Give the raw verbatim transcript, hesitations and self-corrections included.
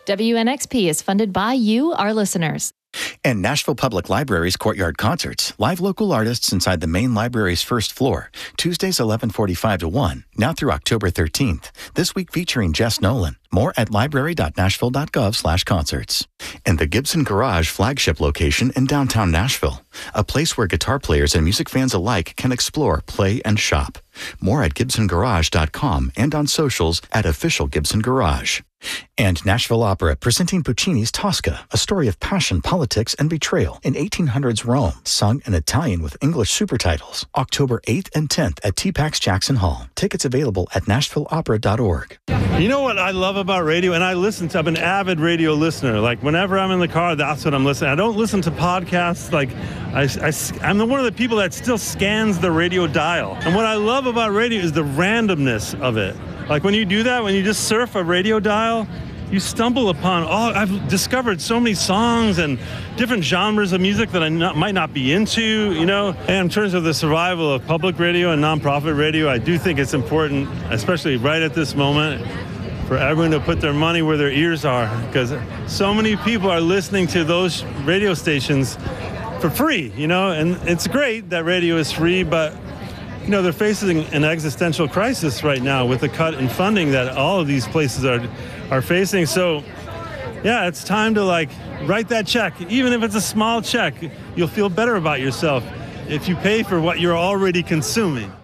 W N X P is funded by you, our listeners. And Nashville Public Library's Courtyard Concerts, live local artists inside the main library's first floor, Tuesdays eleven forty-five to one, now through October thirteenth. This week featuring Jess Nolan. More at library dot nashville dot gov slash concerts. And the Gibson Garage flagship location in downtown Nashville, a place where guitar players and music fans alike can explore, play, and shop. More at gibson garage dot com and on socials at Official Gibson Garage. And Nashville Opera presenting Puccini's Tosca, a story of passion, politics, and betrayal in eighteen hundreds Rome, sung in Italian with English supertitles. October eighth and tenth at T PAX Jackson Hall. Tickets available at nashville opera dot org. You know what I love about radio? And I listen to, I'm an avid radio listener. Like whenever I'm in the car, that's what I'm listening. I don't listen to podcasts. Like I, I, I'm the, one of the people that still scans the radio dial. And what I love about radio is the randomness of it. Like when you do that, when you just surf a radio dial, you stumble upon, oh, I've discovered so many songs and different genres of music that I not, might not be into, you know. And in terms of the survival of public radio and nonprofit radio, I do think it's important, especially right at this moment, for everyone to put their money where their ears are, because so many people are listening to those radio stations for free, you know. And it's great that radio is free, but you know, they're facing an existential crisis right now with the cut in funding that all of these places are are facing. So, yeah, it's time to, like, write that check. Even if it's a small check, you'll feel better about yourself if you pay for what you're already consuming.